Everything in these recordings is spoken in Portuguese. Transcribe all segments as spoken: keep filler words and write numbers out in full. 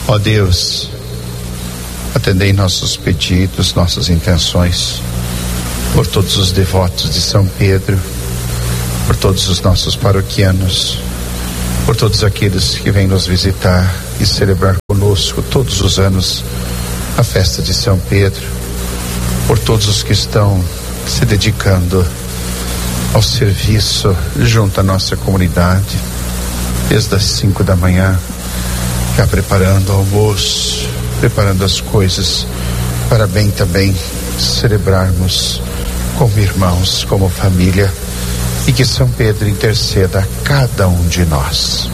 Ó Deus, atendei nossos pedidos, nossas intenções, por todos os devotos de São Pedro, por todos os nossos paroquianos, por todos aqueles que vêm nos visitar e celebrar conosco todos os anos a festa de São Pedro, por todos os que estão se dedicando ao serviço junto à nossa comunidade, desde as cinco da manhã, já preparando o almoço, preparando as coisas para bem também celebrarmos como irmãos, como família, e que São Pedro interceda a cada um de nós.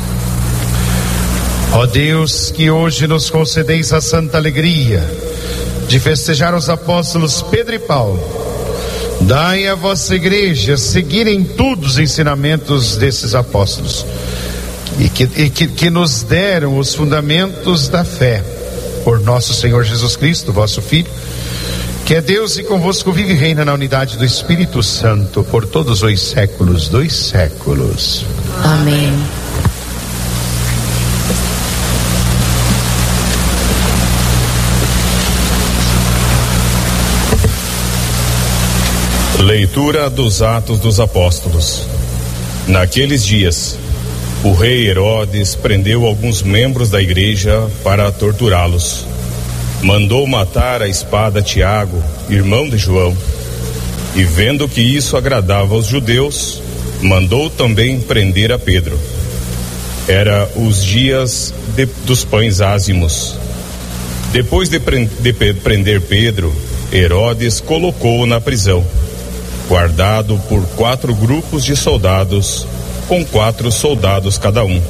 Ó Deus, que hoje nos concedeis a santa alegria de festejar os apóstolos Pedro e Paulo, dai à vossa igreja seguir em tudo os ensinamentos desses apóstolos, e que, e que, que nos deram os fundamentos da fé, por nosso Senhor Jesus Cristo, vosso Filho, que é Deus e convosco vive e reina na unidade do Espírito Santo, por todos os séculos dos séculos. Amém. Leitura dos Atos dos Apóstolos. Naqueles dias, o rei Herodes prendeu alguns membros da igreja para torturá-los. Mandou matar a espada Tiago, irmão de João, e vendo que isso agradava aos judeus, mandou também prender a Pedro. Era os dias de, dos pães ázimos. Depois de, pre, de prender Pedro, Herodes colocou-o na prisão, guardado por quatro grupos de soldados, com quatro soldados cada um.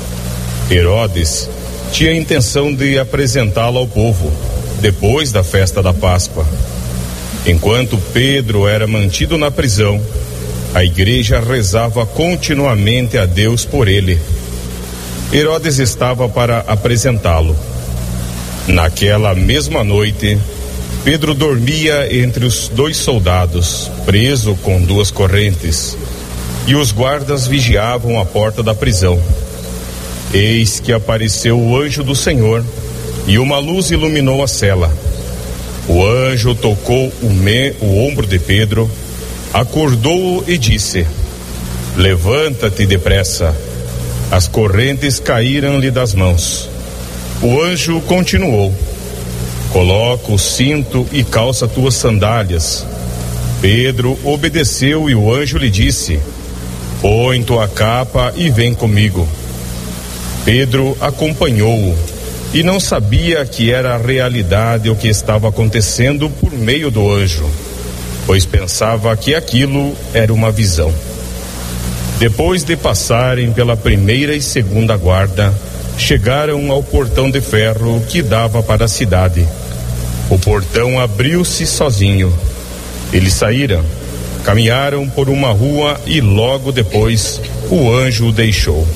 Herodes tinha a intenção de apresentá-lo ao povo, depois da festa da Páscoa. Enquanto Pedro era mantido na prisão, a igreja rezava continuamente a Deus por ele. Herodes estava para apresentá-lo. Naquela mesma noite, Pedro dormia entre os dois soldados, preso com duas correntes, e os guardas vigiavam a porta da prisão. Eis que apareceu o anjo do Senhor, e uma luz iluminou a cela. O anjo tocou o, me, o ombro de Pedro, acordou-o e disse: levanta-te depressa. As correntes caíram-lhe das mãos. O anjo continuou: coloca o cinto e calça tuas sandálias. Pedro obedeceu e o anjo lhe disse: põe tua capa e vem comigo. Pedro acompanhou-o e não sabia que era a realidade o que estava acontecendo por meio do anjo, pois pensava que aquilo era uma visão. Depois de passarem pela primeira e segunda guarda, chegaram ao portão de ferro que dava para a cidade. O portão abriu-se sozinho. Eles saíram, caminharam por uma rua e logo depois o anjo o deixou.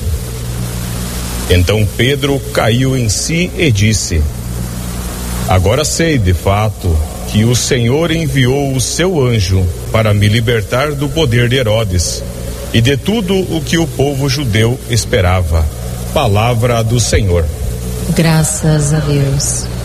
Então Pedro caiu em si e disse: agora sei de fato que o Senhor enviou o seu anjo para me libertar do poder de Herodes e de tudo o que o povo judeu esperava. Palavra do Senhor. Graças a Deus.